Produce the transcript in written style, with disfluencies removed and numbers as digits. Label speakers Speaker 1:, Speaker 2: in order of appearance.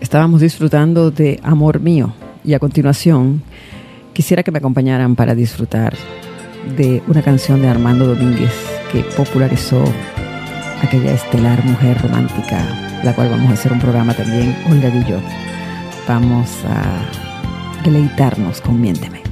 Speaker 1: Estábamos disfrutando de Amor Mío y a continuación quisiera que me acompañaran para disfrutar de una canción de Armando Domínguez que popularizó aquella estelar mujer romántica, la cual vamos a hacer un programa también, Olga y yo. Vamos a deleitarnos con Miénteme.